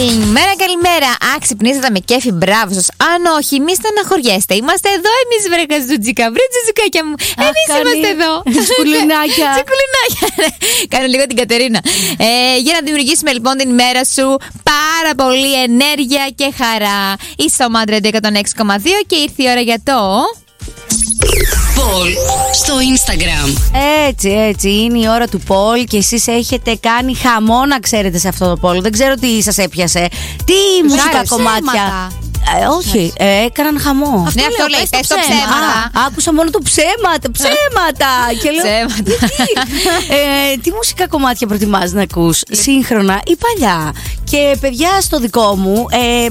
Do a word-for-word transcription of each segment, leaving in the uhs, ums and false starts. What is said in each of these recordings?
Καλημέρα, καλημέρα. Α, ξυπνήσατε με κέφι, μπράβο σας. Αν όχι, μη στεναχωριέστε. Είμαστε εδώ εμείς, βρε καζούτζικα. Βρε τζουζουκάκια μου. Εμείς είμαστε εδώ. Τσικουλουνάκια. Τσικουλουνάκια. Κάνω λίγο την Κατερίνα. Ε, για να δημιουργήσουμε λοιπόν την ημέρα σου πάρα πολύ ενέργεια και χαρά. Είσαι ο Μάντρε εκατόν έξι κόμμα δύο και ήρθε η ώρα για το. Poll στο Instagram. Έτσι, έτσι. Είναι η ώρα του poll και εσείς έχετε κάνει χαμό, να ξέρετε, σε αυτό το poll. Δεν ξέρω τι σας έπιασε. Τι μουσικά κομμάτια. Ε, όχι, ε, έκαναν χαμό. Αυτό ναι, αυτό λέει. Πες το ψέματα. Α, άκουσα μόνο το ψέματα. Ψέματα. Και λέω, ψέματα. ε, τι μουσικά κομμάτια προτιμάς να ακούς, σύγχρονα ή παλιά? Και παιδιά, στο δικό μου, ε,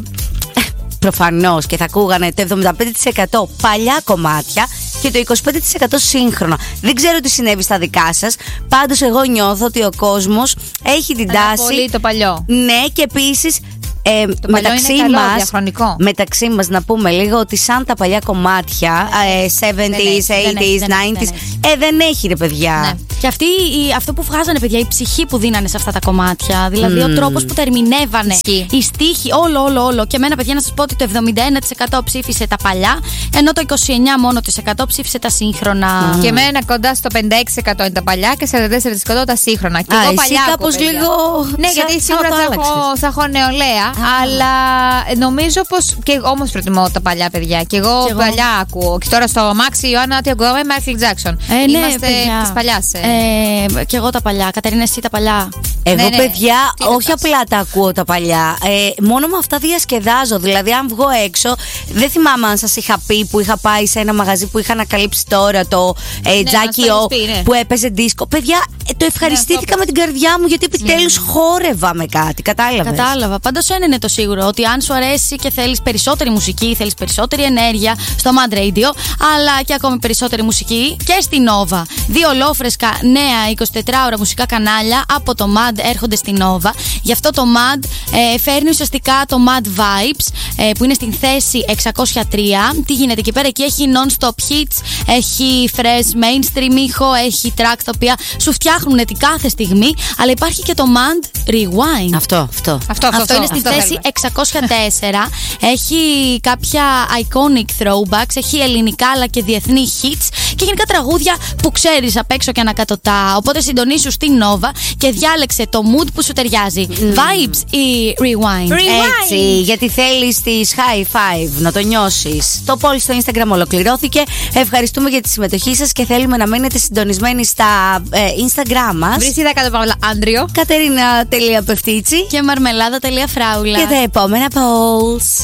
προφανώς και θα ακούγανε το εβδομήντα πέντε τοις εκατό παλιά κομμάτια και το είκοσι πέντε τοις εκατό σύγχρονα. Δεν ξέρω τι συνέβη στα δικά σας. Πάντως εγώ νιώθω ότι ο κόσμος έχει την τάση. Πολύ το παλιό. Ναι, και επίσης Ε, μεταξύ, είναι καλό, μας, διαχρονικό. μεταξύ μας να πούμε λίγο ότι σαν τα παλιά κομμάτια ε, εβδομήντα, ογδόντα, ενενήντα, ε, δεν έχει ρε παιδιά. Ναι. Και αυτή, η, αυτό που βγάζανε παιδιά, η ψυχή που δίνανε σε αυτά τα κομμάτια, δηλαδή mm. ο τρόπος που τα ερμηνεύανε, η στίχη, όλο όλο όλο. Και εμένα παιδιά να σας πω ότι το εβδομήντα ένα τοις εκατό ψήφισε τα παλιά, ενώ το είκοσι εννιά μόνο τοις εκατό ψήφισε τα σύγχρονα. Mm. Και εμένα κοντά στο πενήντα έξι τοις εκατό είναι τα παλιά και σαράντα τέσσερα τοις εκατό τα σύγχρονα. Και Α, εγώ παλιά κάπως λίγο. Ναι, γιατί σίγουρα θα έχω, θα έχω νεολαία. Ah. Αλλά νομίζω πως. Και εγώ όμως προτιμώ τα παλιά παιδιά. Και εγώ, και εγώ. παλιά ακούω. Και τώρα στο αμάξι, Ιωάννα, τι ακούγαμε, Μάικλ Τζάκσον. Ε, ναι, είμαστε τη παλιά. Ε. Ε, και εγώ τα παλιά. Κατερίνα, εσύ τα παλιά. Εγώ ναι, ναι. παιδιά, τι όχι απλά τα ακούω τα παλιά. Ε, μόνο με αυτά διασκεδάζω. Δηλαδή, αν βγω έξω, δεν θυμάμαι αν σας είχα πει που είχα πάει σε ένα μαγαζί που είχα ανακαλύψει τώρα το ε, ναι, Τζάκι Ο ναι. που έπαιζε δίσκο. Παιδιά, ε, το ευχαριστήθηκα ναι, με την καρδιά μου γιατί επιτέλους mm. χόρευα με κάτι. Κατάλαβες? Κατάλαβα. Πάντως ένα είναι το σίγουρο, ότι αν σου αρέσει και θέλεις περισσότερη μουσική, θέλεις περισσότερη ενέργεια στο Mad Radio, αλλά και ακόμη περισσότερη μουσική και στην Nova. Δύο ολόφρεσκα νέα εικοσιτετράωρα μουσικά κανάλια από το Mad έρχονται στην Nova. Γι' αυτό το Mad ε, φέρνει ουσιαστικά το Mad Vibes ε, που είναι στην θέση εξακόσια τρία. Τι γίνεται εκεί πέρα? Εκεί έχει non-stop hits, έχει fresh mainstream ήχο, έχει tracks τα οποία σου φτιάχνουν την κάθε στιγμή, αλλά υπάρχει και το Mad Rewind. Αυτό, αυτό. Αυτό, αυτό, αυτό, αυτό είναι στη θέση θέλουμε. εξακόσια τέσσερα. Έχει κάποια iconic throwbacks, έχει ελληνικά αλλά και διεθνή hits και γενικά τραγούδια που ξέρεις απ' έξω και ανακατοτά. Οπότε συντονίσου στην Nova και διάλεξε το mood που σου ταιριάζει. Mm. Vibes ή Rewind? Rewind. Έτσι, γιατί θέλεις τις high five να το νιώσεις. Το poll στο Instagram ολοκληρώθηκε. Ευχαριστούμε για τη συμμετοχή σας και θέλουμε να μείνετε συντονισμένοι στα ε, Instagram μας. Βρυσίδα κάτω Παύλα Άντριο, Κατερίνα.Πευτίτσι και Μαρμελάδα.Φράουλα. Και τα επόμενα polls.